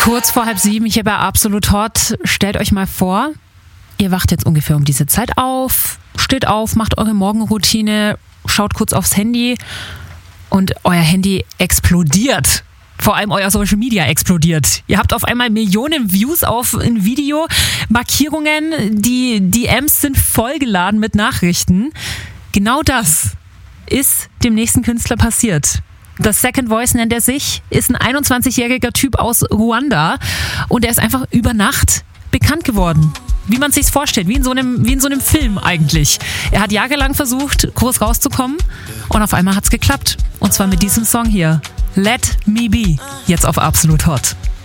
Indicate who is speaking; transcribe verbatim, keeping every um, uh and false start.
Speaker 1: Kurz vor halb sieben, hier bei Absolut Hot. Stellt euch mal vor, ihr wacht jetzt ungefähr um diese Zeit auf, steht auf, macht eure Morgenroutine, schaut kurz aufs Handy und euer Handy explodiert. Vor allem euer Social Media explodiert. Ihr habt auf einmal Millionen Views auf ein Video, Markierungen, die D Ms sind vollgeladen mit Nachrichten. Genau das ist dem nächsten Künstler passiert. Das Second Voice nennt er sich, ist ein einundzwanzigjähriger Typ aus Ruanda und er ist einfach über Nacht bekannt geworden. Wie man es sich vorstellt, wie in so einem, wie in so einem Film eigentlich. Er hat jahrelang versucht, groß rauszukommen und auf einmal hat es geklappt. Und zwar mit diesem Song hier, Let Me Be, jetzt auf Absolut Hot.